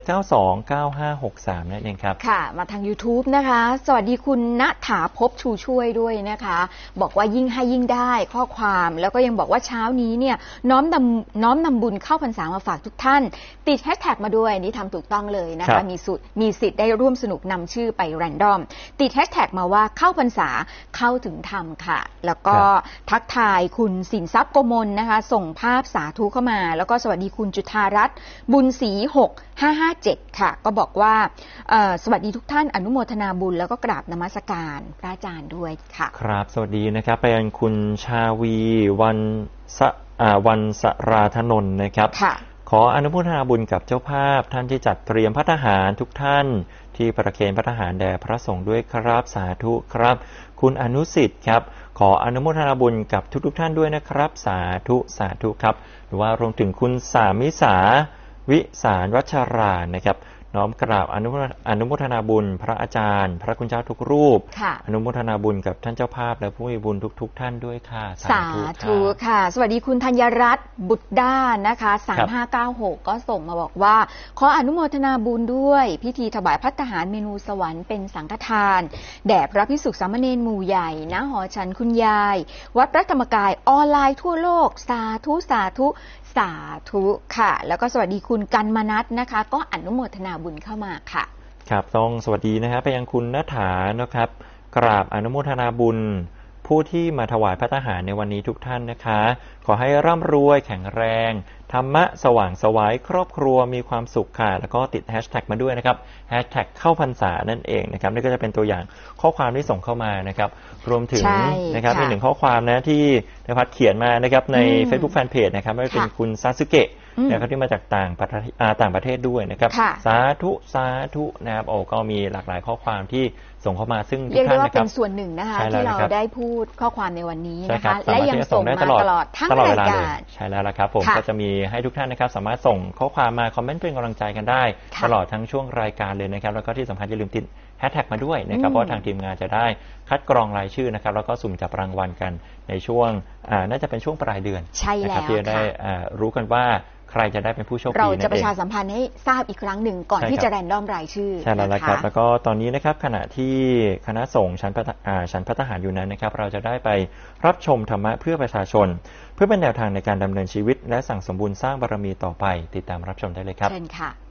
929563นั่นเองครับค่ะมาทาง YouTube นะคะสวัสดีคุณณฐาภพชูช่วยด้วยนะคะบอกว่ายิ่งให้ยิ่งได้ข้อความแล้วก็ยังบอกว่าเช้านี้เนี่ยน้อมนำบุญเข้าพรรษามาฝากทุกท่านติดแฮชแท็กมาด้วยนี่ทำถูกต้องเลยนะคะมีสิทธิ์ได้ร่วมสนุกนำชื่อไปแรนดอมติดแฮชแท็กมาว่าเข้าพรรษาเข้าถึงธรรมค่ะแล้วก็ทักทายคุณสินทรัพย์โกมลนะคะส่งภาพสาธุเข้ามาแล้วก็สวัสดีคุณจุฑารัตน์บุญศรี6557ค่ะก็บอกว่าสวัสดีทุกท่านอนุโมทนาบุญแล้วก็กราบนมัสการพระอาจารย์ด้วยค่ะครับสวัสดีนะครับไปยังคุณชาวีวันสราธนนท์นะครับขออนุโมทนาบุญกับเจ้าภาพท่านที่จัดเตรียมภัตตาหารทุกท่านที่ประเคนภัตตาหารแด่พระสงฆ์ด้วยครับสาธุครับคุณอนุสิทธิ์ครับขออนุโมทนาบุญกับทุกท่านด้วยนะครับสาธุสาธุครับหรือว่ารวมถึงคุณสามิสาวิสารวัชรานะครับน้อมกราบอนุโมทนาบุญพระอาจารย์พระคุณเจ้าทุกรูปอนุโมทนาบุญกับท่านเจ้าภาพและผู้มีบุญทุกท่านด้วยค่ะสาธุค่ะสวัสดีคุณธัญรัตน์บุตรด้านนะคะ3596ก็ส่งมาบอกว่าขออนุโมทนาบุญด้วยพิธีถวายภัตตาหารเมนูสวรรค์เป็นสังฆทานแด่พระภิกษุสามเณรหมู่ใหญ่ณหอฉันคุณยายวัดพระธรรมกายออนไลน์ทั่วโลกสาธุสาธุสาธุค่ะแล้วก็สวัสดีคุณกันมนัสนะคะก็อนุโมทนาบุญเข้ามาค่ะครับต้องสวัสดีนะครับไปยังคุณณฐานะครับกราบอนุโมทนาบุญผู้ที่มาถวายภัตตาหารในวันนี้ทุกท่านนะคะขอให้ร่ำรวยแข็งแรงธรรมะสว่างไสวครอบครัวมีความสุขค่ะแล้วก็ติดแฮชแท็กมาด้วยนะครับแฮชแท็กเข้าพรรษานั่นเองนะครับนี่ก็จะเป็นตัวอย่างข้อความที่ส่งเข้ามานะครับรวมถึงนะครับเป็นหนึ่งข้อความนะที่นภัสเขียนมานะครับใน Facebook Fanpage นะครับไม่เป็นคุณซาสึเกะนะครับที่มาจากต่างประเทศด้วยนะครับสาธุนะครับโอ้ก็มีหลากหลายข้อความที่ส่งเข้ามาซึ่งเรียกได้ว่าเป็นส่วนหนึ่งนะคะที่เราได้พูดข้อความในวันนี้นะคะและยังส่งมาตลอดทั้งรายการใช่แล้วละครับผมก็จะมีให้ทุกท่านนะครับสามารถส่งข้อความมาคอมเมนต์เป็นกำลังใจกันได้ตลอดทั้งช่วงรายการเลยนะครับแล้วก็ที่สำคัญอย่าลืมติดแฮชแท็กมาด้วยนะครับเพราะทางทีมงานจะได้คัดกรองรายชื่อนะครับแล้วก็สุ่มจับรางวัลกันในช่วงน่าจะเป็นช่วงปลายเดือนนะครับที่จะได้รู้กันว่าใครจะได้เป็นผู้โชคดีเราจะประชาสัมพันธ์ให้ทราบอีกครั้งหนึ่งก่อนที่จะแรนดอมรายชื่อใช่แล้วครับแล้วก็ตอนนี้นะครับขณะที่คณะสงฆ์ชั้นภัตตาหารอยู่นั้นนะครับเราจะได้ไปรับชมธรรมะเพื่อประชาชนเพื่อเป็นแนวทางในการดำเนินชีวิตและสั่งสมบูรณ์สร้างบารมีต่อไปติดตามรับชมได้เลยครับเชิญค่ะ